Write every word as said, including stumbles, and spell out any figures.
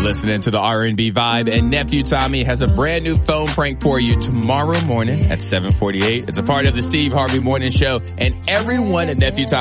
listening to the R and B Vibe, and Nephew Tommy has a brand new phone prank for you tomorrow morning at seven forty-eight. It's a part of the Steve Harvey Morning Show, and everyone at Nephew Tommy